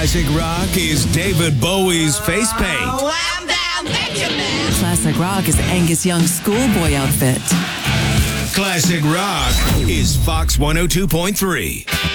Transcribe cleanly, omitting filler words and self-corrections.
Classic rock is David Bowie's face paint. Wham down Benjamin. Classic rock is Angus Young's schoolboy outfit. Classic rock is Fox 102.3.